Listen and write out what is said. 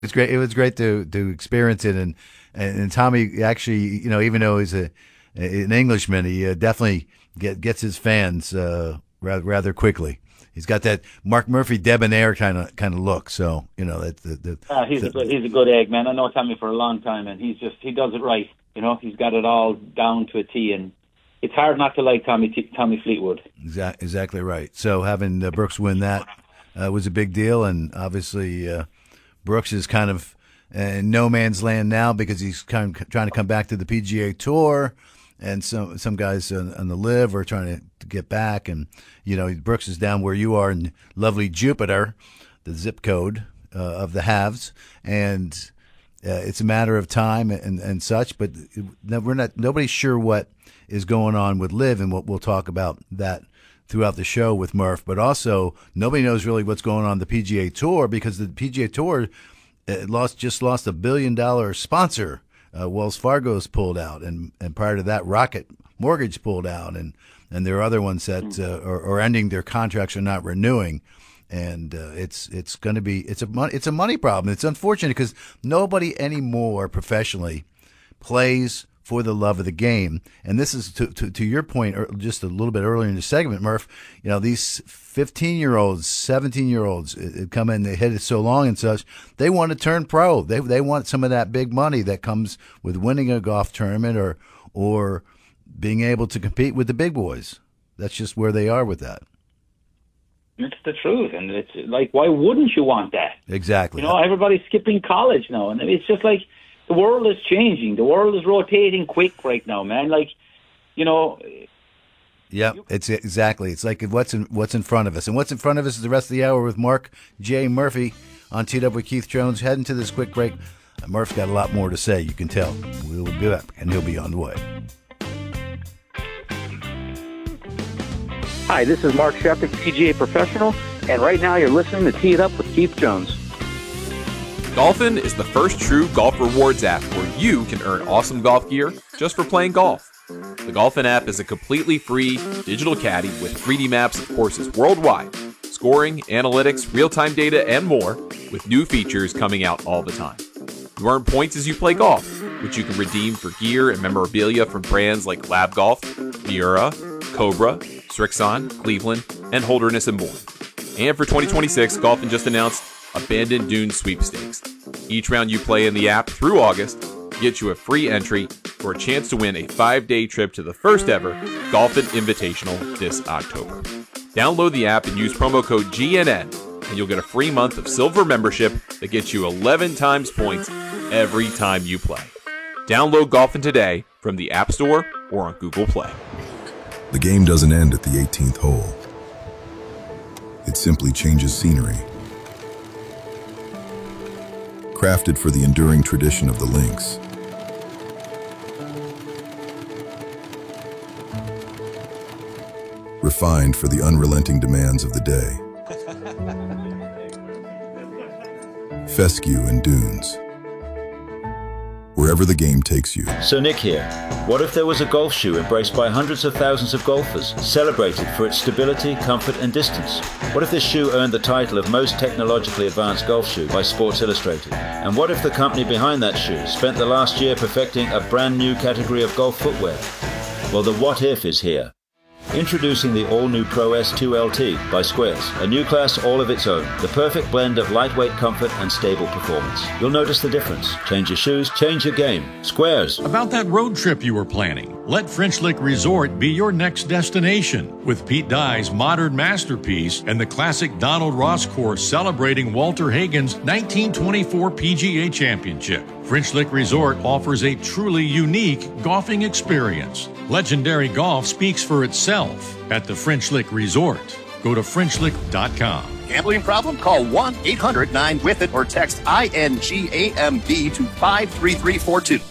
It's great. It was great to experience it, and Tommy actually, even though he's an Englishman, he definitely gets his fans rather quickly. He's got that Mark Murphy debonair kind of look. So he's a good egg, man. I know Tommy for a long time, and he does it right. He's got it all down to a T, and it's hard not to like Tommy Fleetwood. Exactly right. So having Brooks win that was a big deal, and obviously Brooks is kind of in no man's land now because he's kind of trying to come back to the PGA Tour, and some guys on the LIV are trying to get back, and Brooks is down where you are in lovely Jupiter, the zip code of the halves, and it's a matter of time and such. But nobody's sure what is going on with LIV, and we'll talk about that throughout the show with Murph. But also nobody knows really what's going on the PGA Tour, because the PGA Tour just lost $1 billion sponsor. Wells Fargo's pulled out, and prior to that, Rocket Mortgage pulled out, and there are other ones that are ending their contracts or not renewing, and it's a money problem. It's unfortunate because nobody anymore professionally plays for the love of the game, and this is to your point just a little bit earlier in the segment, Murph. These 15-year-olds, 17-year-olds come in, they hit it so long and such. They want to turn pro. They want some of that big money that comes with winning a golf tournament or being able to compete with the big boys. That's just where they are with that. It's the truth, and it's like, why wouldn't you want that? Exactly. Everybody's skipping college now, and it's just like the world is changing. The world is rotating quick right now, man. Yeah, it's exactly. It's like what's in front of us, and what's in front of us is the rest of the hour with Mark J. Murphy on Teed Up with Keith Jones. Heading to this quick break. Murph's got a lot more to say. You can tell. We'll be back, and he'll be on the way. Hi, this is Mark Shepard, PGA Professional, and right now you're listening to Tee It Up with Keith Jones. Golfin is the first true golf rewards app where you can earn awesome golf gear just for playing golf. The Golfin app is a completely free digital caddy with 3D maps of courses worldwide, scoring, analytics, real-time data, and more, with new features coming out all the time. You earn points as you play golf, which you can redeem for gear and memorabilia from brands like Lab Golf, Miura, Cobra, Srixon, Cleveland, and Holderness and Bourne. And for 2026, Golfin just announced Abandoned Dunes Sweepstakes. Each round you play in the app through August gets you a free entry for a chance to win a 5-day trip to the first ever Golfin Invitational this October. Download the app and use promo code GNN, and you'll get a free month of silver membership that gets you 11 times points every time you play. Download Golfin today from the App Store or on Google Play. The game doesn't end at the 18th hole. It simply changes scenery. Crafted for the enduring tradition of the links. Refined for the unrelenting demands of the day. Fescue and dunes. Wherever the game takes you. So Nick here. What if there was a golf shoe embraced by hundreds of thousands of golfers, celebrated for its stability, comfort, and distance? What if this shoe earned the title of most technologically advanced golf shoe by Sports Illustrated? And what if the company behind that shoe spent the last year perfecting a brand new category of golf footwear? Well, the what if is here. Introducing the all-new Pro S2 LT by Squares, a new class all of its own, the perfect blend of lightweight comfort and stable performance. You'll notice the difference. Change your shoes, change your game. Squares. About that road trip you were planning, let French Lick Resort be your next destination. With Pete Dye's modern masterpiece and the classic Donald Ross course celebrating Walter Hagen's 1924 PGA Championship, French Lick Resort offers a truly unique golfing experience. Legendary golf speaks for itself at the French Lick Resort. Go to FrenchLick.com. Gambling problem? Call 1-800-9-WITH-IT or text INGAMB to 53342.